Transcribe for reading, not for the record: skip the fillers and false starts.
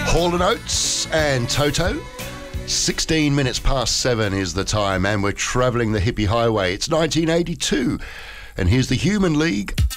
Hall & Oates and Toto. 16 minutes past 7 is the time, and we're travelling the hippie highway. It's 1982, and here's the Human League.